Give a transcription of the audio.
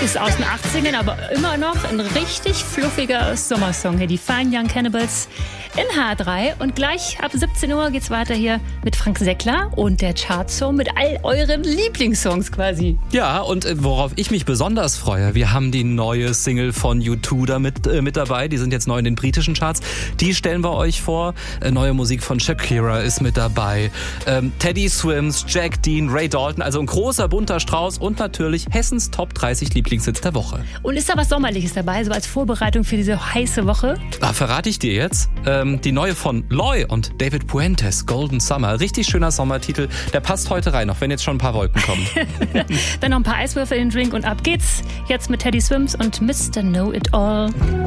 Ist aus den 80ern, aber immer noch ein richtig fluffiger Sommersong. Hier die Fine Young Cannibals in H3. Und gleich ab 17 Uhr geht's weiter hier mit Frank Seckler und der Chartshow mit all euren Lieblingssongs quasi. Ja, und worauf ich mich besonders freue, wir haben die neue Single von U2 da mit dabei. Die sind jetzt neu in den britischen Charts. Die stellen wir euch vor. Neue Musik von Shakira ist mit dabei. Teddy Swims, Jack Dean, Ray Dalton. Also ein großer, bunter Strauß. Und natürlich Hessens Top 30 Lieblingshits der Woche. Und ist da was Sommerliches dabei, so als Vorbereitung für diese heiße Woche? Verrate ich dir jetzt. Die neue von Loy und David Puentes, Golden Summer. Richtig schöner Sommertitel. Der passt heute rein, auch wenn jetzt schon ein paar Wolken kommen. Dann noch ein paar Eiswürfel in den Drink und ab geht's. Jetzt mit Teddy Swims und Mr. Know It All.